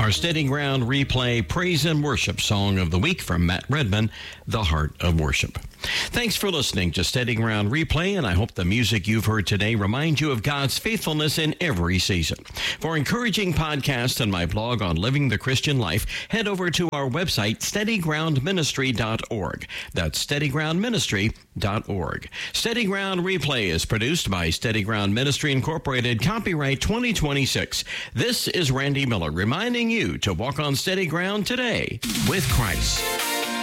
our Steady Ground Replay Praise and Worship Song of the Week from Matt Redman, The Heart of Worship. Thanks for listening to Steady Ground Replay, and I hope the music you've heard today reminds you of God's faithfulness in every season. For encouraging podcasts and my blog on living the Christian life, head over to our website, steadygroundministry.org. That's steadygroundministry.org. Steady Ground Replay is produced by Steady Ground Ministry Incorporated, copyright 2026. This is Randy Miller reminding you to walk on steady ground today with Christ.